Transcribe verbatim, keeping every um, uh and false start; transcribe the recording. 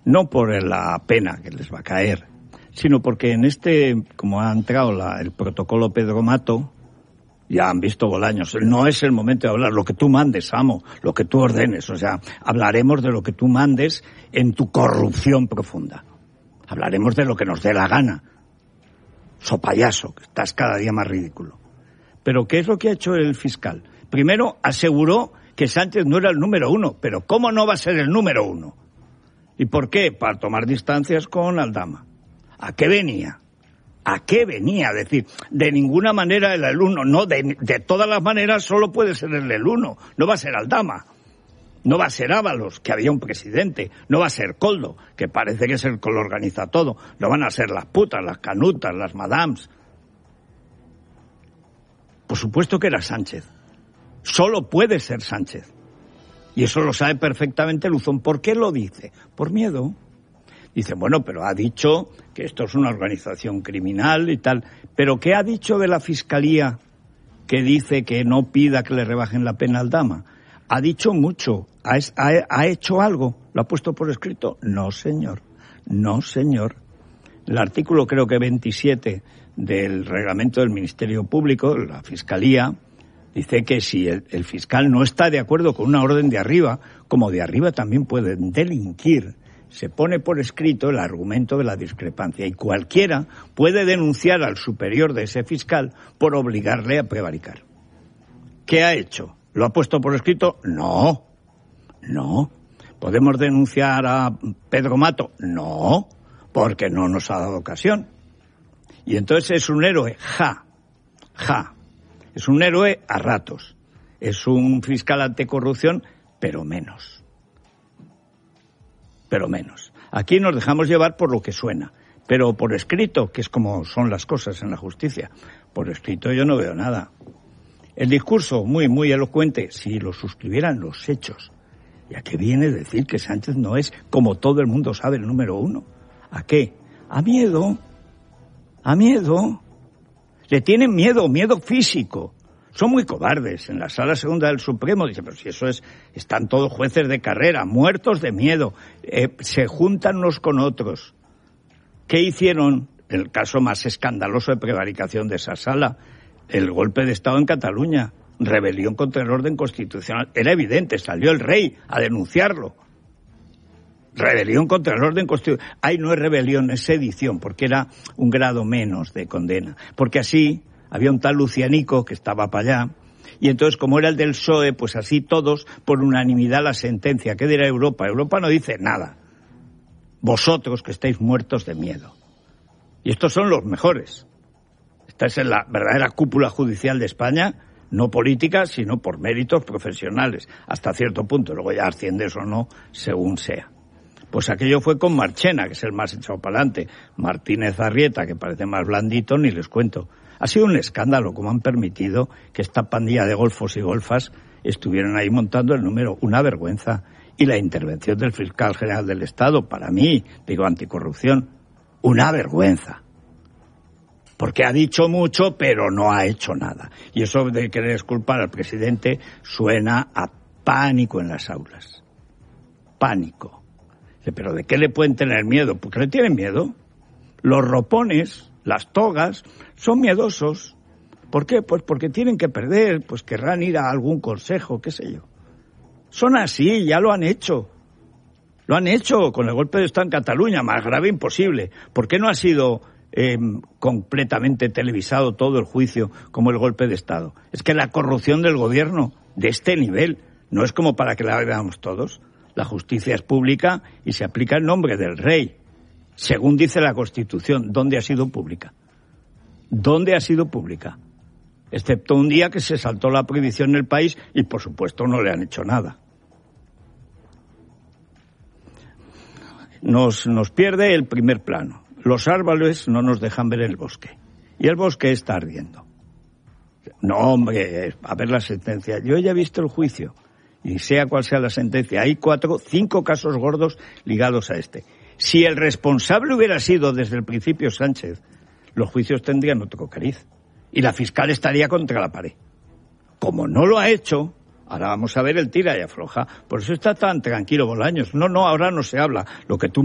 no por la pena que les va a caer, sino porque en este, como ha entrado la, el protocolo Pedro Mato, ya han visto Bolaños, no es el momento de hablar lo que tú mandes, amo, lo que tú ordenes, o sea, hablaremos de lo que tú mandes en tu corrupción profunda. Hablaremos de lo que nos dé la gana. So payaso, que estás cada día más ridículo. Pero ¿qué es lo que ha hecho el fiscal? Primero aseguró que Sánchez no era el número uno, pero ¿cómo no va a ser el número uno? ¿Y por qué? Para tomar distancias con Aldama. ¿A qué venía? ¿A qué venía? Es decir, de ninguna manera el uno, no, de, de todas las maneras solo puede ser el el uno, no va a ser Aldama, no va a ser Ábalos, que había un presidente, no va a ser Koldo, que parece que es el que lo organiza todo, no van a ser las putas, las canutas, las madams. Por supuesto que era Sánchez, solo puede ser Sánchez, y eso lo sabe perfectamente Luzón. ¿Por qué lo dice? Por miedo. Dice, bueno, pero ha dicho que esto es una organización criminal y tal. ¿Pero qué ha dicho de la Fiscalía que dice que no pida que le rebajen la pena al Aldama? Ha dicho mucho. ¿Ha, ha, ha hecho algo? ¿Lo ha puesto por escrito? No, señor. No, señor. El artículo, creo que veintisiete del reglamento del Ministerio Público, la Fiscalía, dice que si el, el fiscal no está de acuerdo con una orden de arriba, como de arriba también pueden delinquir, se pone por escrito el argumento de la discrepancia y cualquiera puede denunciar al superior de ese fiscal por obligarle a prevaricar. ¿Qué ha hecho? ¿Lo ha puesto por escrito? No. No. ¿Podemos denunciar a Pedro Mato? No, porque no nos ha dado ocasión. Y entonces es un héroe, ja, ja. Es un héroe a ratos. Es un fiscal anticorrupción, pero menos. Pero menos. Aquí nos dejamos llevar por lo que suena, pero por escrito, que es como son las cosas en la justicia, por escrito yo no veo nada. El discurso, muy, muy elocuente, si lo suscribieran los hechos. ¿Y a qué viene decir que Sánchez no es, como todo el mundo sabe, el número uno? ¿A qué? A miedo. A miedo. Le tienen miedo, miedo físico. Son muy cobardes. En la Sala Segunda del Supremo dice, pero si eso es, están todos jueces de carrera, muertos de miedo, eh, se juntan unos con otros. ¿Qué hicieron? El caso más escandaloso de prevaricación de esa sala, el golpe de Estado en Cataluña, rebelión contra el orden constitucional. Era evidente, salió el rey a denunciarlo. Rebelión contra el orden constitucional. Ay, no es rebelión, es sedición, porque era un grado menos de condena. Porque así había un tal Lucianico que estaba para allá, y entonces como era el del P S O E, pues así todos, por unanimidad la sentencia. ¿Qué dirá Europa? Europa no dice nada. Vosotros que estáis muertos de miedo. Y estos son los mejores. Esta es la verdadera cúpula judicial de España, no política, sino por méritos profesionales, hasta cierto punto. Luego ya asciendes o no, según sea. Pues aquello fue con Marchena, que es el más echado para adelante. Martínez Arrieta, que parece más blandito, ni les cuento. Ha sido un escándalo como han permitido que esta pandilla de golfos y golfas estuvieran ahí montando el número. Una vergüenza. Y la intervención del fiscal general del Estado, para mí, digo anticorrupción, una vergüenza. Porque ha dicho mucho, pero no ha hecho nada. Y eso de querer exculpar al presidente suena a pánico en las aulas. Pánico. ¿Pero de qué le pueden tener miedo? ¿Por qué le tienen miedo? Los ropones, las togas, son miedosos. ¿Por qué? Pues porque tienen que perder, pues querrán ir a algún consejo, qué sé yo. Son así, ya lo han hecho. Lo han hecho con el golpe de Estado en Cataluña, más grave imposible. ¿Por qué no ha sido eh, completamente televisado todo el juicio como el golpe de Estado? Es que la corrupción del gobierno de este nivel no es como para que la veamos todos. La justicia es pública y se aplica en nombre del rey, según dice la Constitución. ¿Dónde ha sido pública? ¿Dónde ha sido pública? Excepto un día que se saltó la prohibición en el país y, por supuesto, no le han hecho nada. Nos, nos pierde el primer plano. Los árboles no nos dejan ver el bosque. Y el bosque está ardiendo. No, hombre, a ver la sentencia. Yo ya he visto el juicio. Y sea cual sea la sentencia, hay cuatro, cinco casos gordos ligados a este. Si el responsable hubiera sido desde el principio Sánchez, los juicios tendrían otro cariz. Y la fiscal estaría contra la pared. Como no lo ha hecho, ahora vamos a ver el tira y afloja. Por eso está tan tranquilo Bolaños. No, no, ahora no se habla. Lo que tú